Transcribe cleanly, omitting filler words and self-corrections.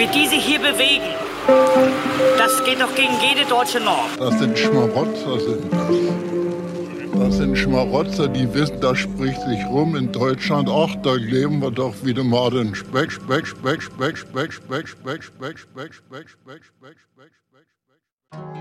wie die sich hier bewegen, das geht doch gegen jede deutsche Norm. Das sind Schmarotzer, sind das. Das sind Schmarotzer, die wissen, das spricht sich rum in Deutschland. Ach, da leben wir doch wieder mal den Speck, Speck, Speck, Speck, Speck, Speck, Speck, Speck, Speck, Speck, Speck, Speck, Speck, Speck.